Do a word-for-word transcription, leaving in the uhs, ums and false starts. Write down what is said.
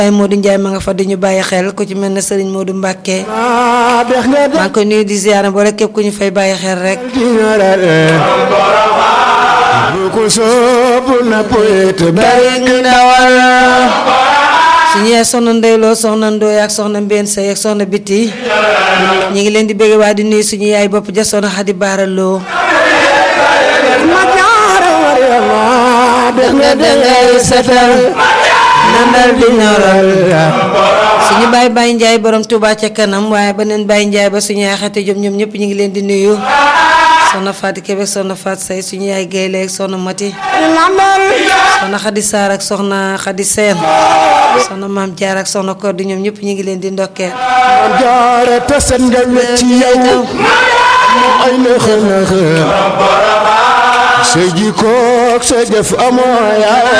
ay Modou Ndiaye ma nga fa di ñu bàyyi xel ku ci mel ne Serigne Modou Mbacke maa ngi koy nuyu di ziar boole képp ku ñu fay bàyyi xel rek ko soobu na poète bari ngi ndawal suñu yaay soxna ndeyloo soxna ndooy ak soxna mbeen say ak soxna biti ñu ngi leen di bëgg waa di nuyu suñu yaay bopp ja soxna Xadi Baaraloo ma jaara war yàlla def nga dangay setal nandal di ñoral suñu baay Baay Njaay borom Touba ca kanam waaye beneen Baay Njaay ba suñu yaay xate jom ñoom ñëpp ñu ngi leen di nuyu soxna Fatou Kébé soxna Fatou Say suñu yaay Gayle ak soxna Mati soxna Xadi Saar ak soxna Xadi Seen soxna Maam Jaar ak soxna Koor di ñoom ñëpp ñu ngi leen di ndokkeel Maam Jaara tasan nga ci yow ay neex neex sa jikko ak sa jëf amoo yaa